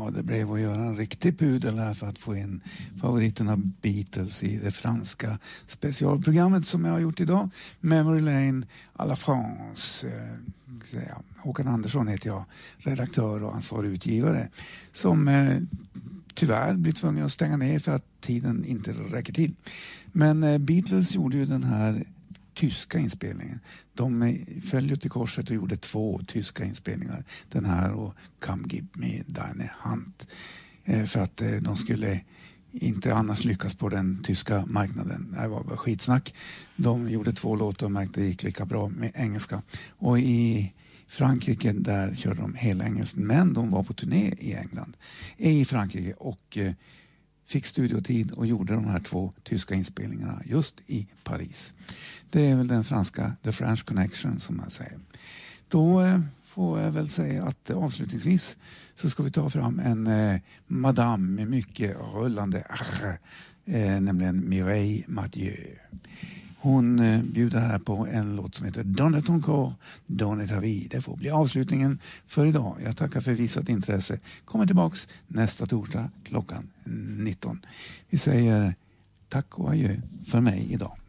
Ja, det blev att göra en riktig pudel här för att få in favoriterna Beatles i det franska specialprogrammet som jag har gjort idag. Memory Lane à la France. Håkan Andersson heter jag, redaktör och ansvarig utgivare, som tyvärr blir tvungen att stänga ner för att tiden inte räcker till. Men Beatles gjorde ju den här tyska inspelningen. De följde till korset och gjorde 2 tyska inspelningar. Den här och Come Give Me Deine Hand. För att de skulle inte annars lyckas på den tyska marknaden. Det var bara skitsnack. De gjorde 2 låtar och märkte det gick lika bra med engelska. Och i Frankrike där körde de hela engelskan. Men de var på turné i Frankrike och fick studiotid och gjorde de här 2 tyska inspelningarna just i Paris. Det är väl den franska The French Connection som man säger. Då får jag väl säga att avslutningsvis så ska vi ta fram en madame med mycket rullande nämligen Mireille Mathieu. Hon bjuder här på en låt som heter Donne ton corps, donne ta vie. Det får bli avslutningen för idag. Jag tackar för visat intresse. Kommer tillbaks nästa torsdag klockan 19. Vi säger tack och adjö för mig idag.